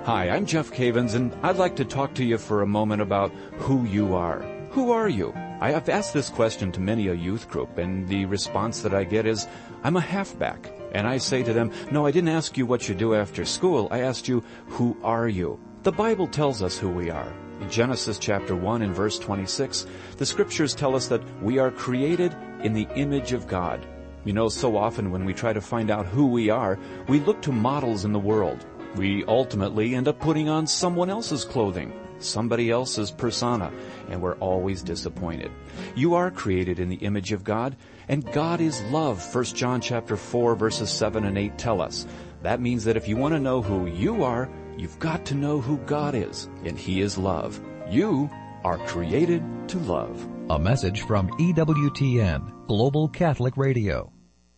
Hi, I'm Jeff Cavins, and I'd like to talk to you for a moment about who you are. Who are you? I have asked this question to many a youth group, and the response that I get is, I'm a halfback. And I say to them, no, I didn't ask you what you do after school. I asked you, who are you? The Bible tells us who we are. In Genesis chapter 1 and verse 26, the scriptures tell us that we are created in the image of God. You know, so often when we try to find out who we are, we look to models in the world. We ultimately end up putting on someone else's clothing, somebody else's persona, and we're always disappointed. You are created in the image of God, and God is love. 1 John chapter 4 verses 7 and 8 tell us. That means that if you want to know who you are, you've got to know who God is, and He is love. You are created to love. A message from EWTN, Global Catholic Radio.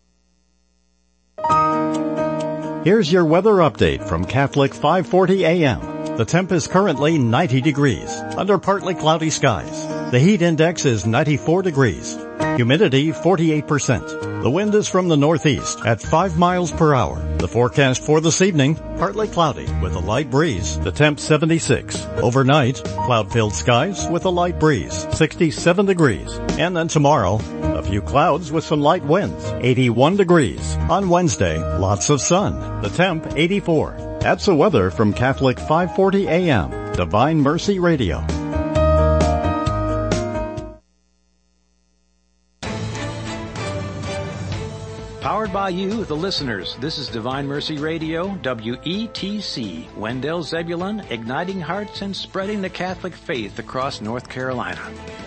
Here's your weather update from Catholic 540 AM. The temp is currently 90 degrees, under partly cloudy skies. The heat index is 94 degrees. Humidity 48%. The wind is from the northeast at 5 miles per hour. The forecast for this evening, partly cloudy with a light breeze. The temp 76. Overnight, cloud-filled skies with a light breeze, 67 degrees. And then tomorrow, a few clouds with some light winds, 81 degrees. On Wednesday, lots of sun. The temp 84. That's the weather from Catholic 540 AM, Divine Mercy Radio. Powered by you, the listeners. This is Divine Mercy Radio, WETC, Wendell Zebulon, igniting hearts and spreading the Catholic faith across North Carolina.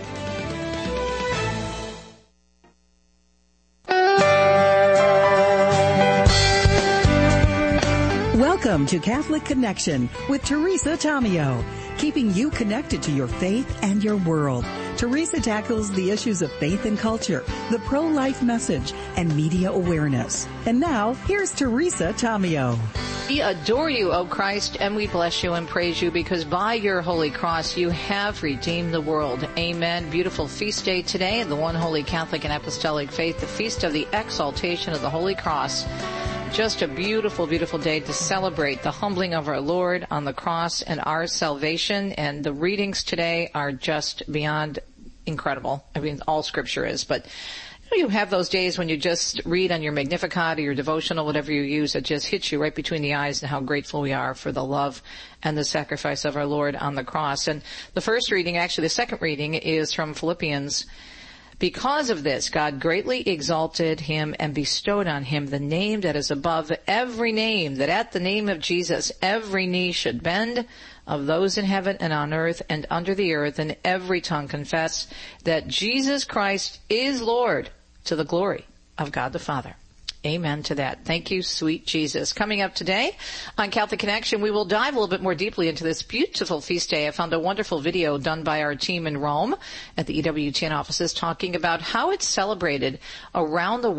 Welcome to Catholic Connection with Teresa Tomeo, keeping you connected to your faith and your world. Teresa tackles the issues of faith and culture, the pro-life message, and media awareness. And now, here's Teresa Tomeo. We adore you, O Christ, and we bless you and praise you because by your holy cross you have redeemed the world. Amen. Beautiful feast day today of the One Holy Catholic and Apostolic Faith, the feast of the exaltation of the Holy Cross. Just a beautiful, beautiful day to celebrate the humbling of our Lord on the cross and our salvation. And the readings today are just beyond incredible. I mean, all Scripture is. But you have those days when you just read on your Magnificat or your devotional, whatever you use, it just hits you right between the eyes and how grateful we are for the love and the sacrifice of our Lord on the cross. And the first reading, actually the second reading, is from Philippians. Because of this, God greatly exalted him and bestowed on him the name that is above every name, that at the name of Jesus every knee should bend, of those in heaven and on earth and under the earth, and every tongue confess that Jesus Christ is Lord, to the glory of God the Father. Amen to that. Thank you, sweet Jesus. Coming up today on Catholic Connection, we will dive a little bit more deeply into this beautiful feast day. I found a wonderful video done by our team in Rome at the EWTN offices talking about how it's celebrated around the world.